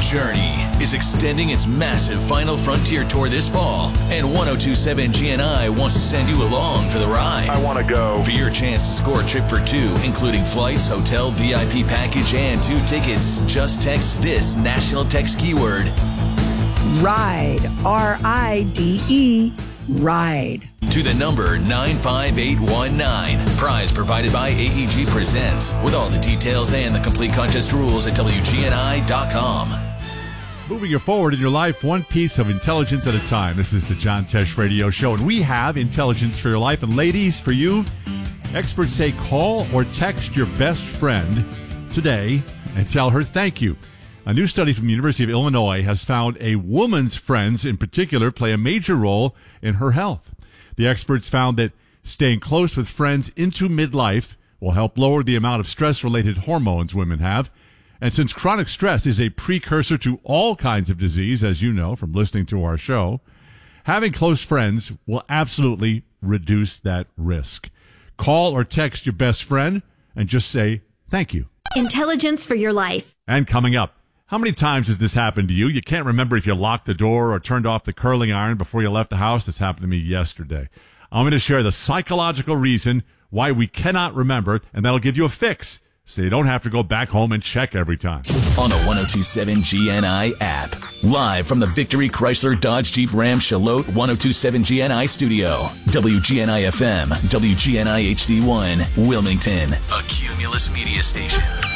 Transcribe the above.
Journey is extending its massive Final Frontier tour this fall, and 1027 GNI wants to send you along for the ride. I want to go. For your chance to score a trip for two, including flights, hotel, VIP package, and 2 tickets, just text this national text keyword RIDE, RIDE, RIDE, to the number 95819. Prize provided by AEG Presents, with all the details and the complete contest rules at WGNI.com. Moving you forward in your life, one piece of intelligence at a time. This is the John Tesh Radio Show, and we have intelligence for your life. And ladies, for you, experts say call or text your best friend today and tell her thank you. A new study from the University of Illinois has found a woman's friends in particular play a major role in her health. The experts found that staying close with friends into midlife will help lower the amount of stress-related hormones women have. And since chronic stress is a precursor to all kinds of disease, as you know from listening to our show, having close friends will absolutely reduce that risk. Call or text your best friend and just say thank you. Intelligence for your life. And coming up, how many times has this happened to you? You can't remember if you locked the door or turned off the curling iron before you left the house. This happened to me yesterday. I'm going to share the psychological reason why we cannot remember, and that'll give you a fix so you don't have to go back home and check every time. On the 1027 GNI app. Live from the Victory Chrysler Dodge Jeep Ram Charlotte 1027 GNI studio. WGNI FM, WGNI HD1, Wilmington, a Cumulus media station.